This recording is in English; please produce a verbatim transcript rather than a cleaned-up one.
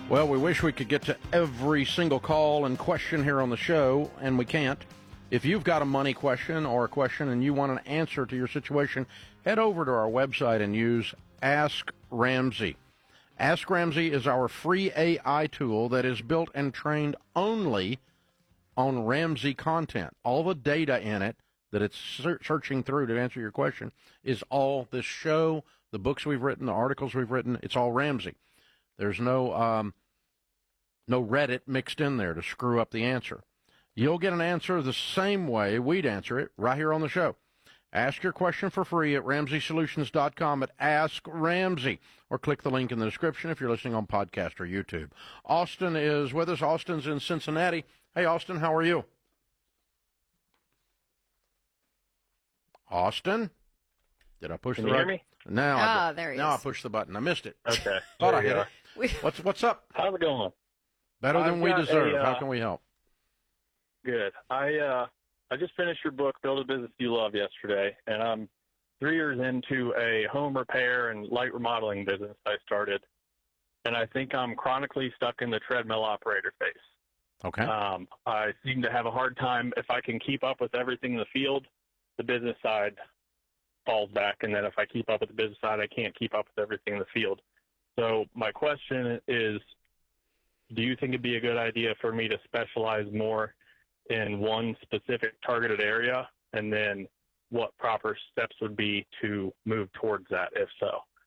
Well, we wish we could get to every single call and question here on the show, and we can't. If you've got a money question or a question and you want an answer to your situation, head over to our website and use Ask Ramsey. Ask Ramsey is our free A I tool that is built and trained only on Ramsey content. All the data in it that it's searching through to answer your question is all this show, the books we've written, the articles we've written. It's all Ramsey. There's no um, no Reddit mixed in there to screw up the answer. You'll get an answer the same way we'd answer it right here on the show. Ask your question for free at ramsey solutions dot com at Ask Ramsey, or click the link in the description if you're listening on podcast or YouTube. Austin is with us. Austin's in Cincinnati. Hey, Austin, how are you? Austin? Did I push Can the you right? hear me? Now, Ah, I, there he now is. I pushed the button. I missed it. Okay. Thought I There hit you it. We, What's, what's up? How's it going? Better than I've we got deserve. a, uh, How can we help? Good. I uh, I just finished your book, Build a Business You Love, yesterday, and I'm three years into a home repair and light remodeling business I started, and I think I'm chronically stuck in the treadmill operator phase. Okay. Um, I seem to have a hard time. If I can keep up with everything in the field, the business side falls back, and then if I keep up with the business side, I can't keep up with everything in the field. So my question is, do you think it'd be a good idea for me to specialize more in one specific targeted area, and then what proper steps would be to move towards that, if so?